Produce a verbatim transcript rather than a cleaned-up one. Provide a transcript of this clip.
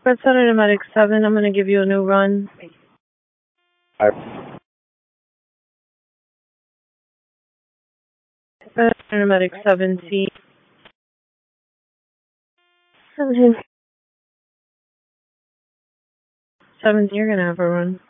Red Center Pneumatic seven, I'm going to give you a new run. I, Red Center Pneumatic seventeen. seventeen. seventeen, you're going to have a run.